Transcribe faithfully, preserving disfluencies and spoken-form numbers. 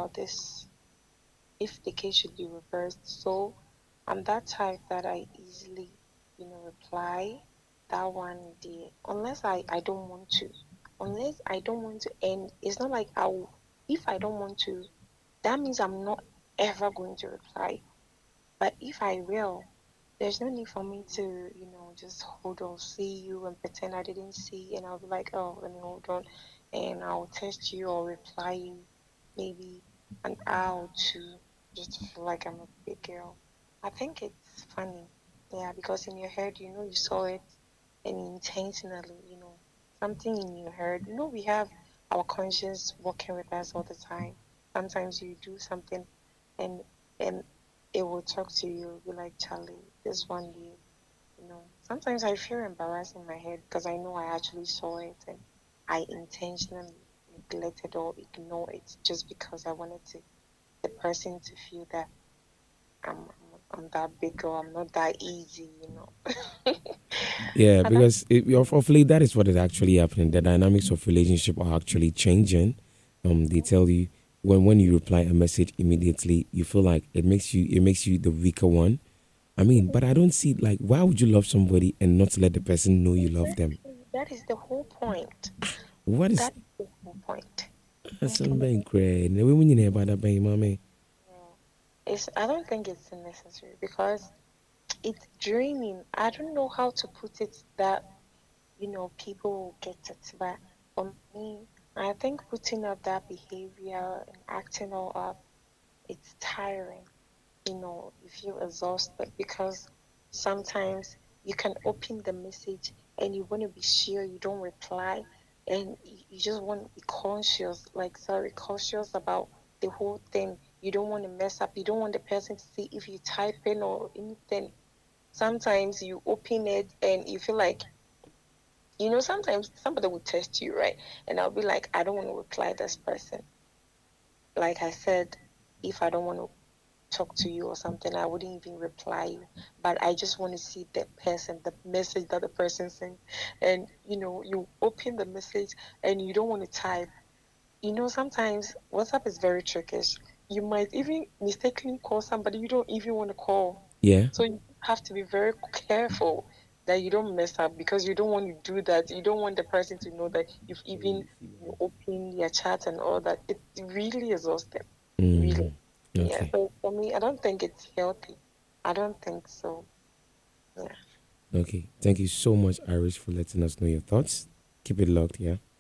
about this if the case should be reversed. So I'm that type that I easily, you know, reply that one day unless I I don't want to. Unless I don't want to end, it's not like I will, if I don't want to, that means I'm not ever going to reply. But if I will, there's no need for me to, you know, just hold on, see you and pretend I didn't see, and I'll be like, oh, let me hold on, and I'll text you or reply you maybe an hour or two just to feel like I'm a big girl. I think it's funny, yeah, because in your head, you know, you saw it and intentionally, you know, something in your head. You know, we have our conscience working with us all the time. Sometimes you do something and and it will talk to you, be like, Charlie, this one day, you know, sometimes I feel embarrassed in my head because I know I actually saw it and I intentionally neglected or ignored it just because I wanted to the person to feel that I'm I'm, I'm that big girl, I'm not that easy, you know. Yeah, And that's because it, of, of late, that is what is actually happening. The dynamics of relationship are actually changing. Um, they tell you when when you reply a message immediately, you feel like it makes you it makes you the weaker one. I mean, but I don't see like why would you love somebody and not let the person know you love them? exactly that is the whole point. What is That is the whole point. some Mhm. bank cred? We mean about that bank, mommy. Yeah. It's I don't think it's necessary because it's draining. I don't know how to put it that you know people will get it, but for me, I think putting up that behavior and acting all up, it's tiring. You know, you feel exhausted because sometimes you can open the message and you want to be sure you don't reply and you you just want to be conscious, like sorry, cautious about the whole thing. You don't want to mess up. You don't want the person to see if you type in or anything. Sometimes you open it and you feel like, you know, sometimes somebody will test you, right? And I'll be like, I don't want to reply this person. Like I said, if I don't want to talk to you or something, I wouldn't even reply you. But I just want to see the person, the message that the person sent. And you know, you open the message and you don't want to type. You know, sometimes WhatsApp is very trickish. You might even mistakenly call somebody you don't even want to call. Yeah. So you have to be very careful that you don't mess up because you don't want to do that. You don't want the person to know that you've even you opened your chat and all that. It's really exhausting. Really. Mm, Yeah, okay. so for me, I don't think it's healthy. I don't think so. Yeah. Okay. Thank you so much, Iris, for letting us know your thoughts. Keep it locked, yeah.